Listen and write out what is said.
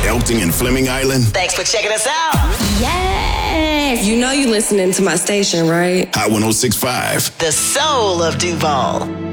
Elkton and Fleming Island. Thanks for checking us out. Yes. You know you listening to my station, right? Hot 106.5. The soul of Duval.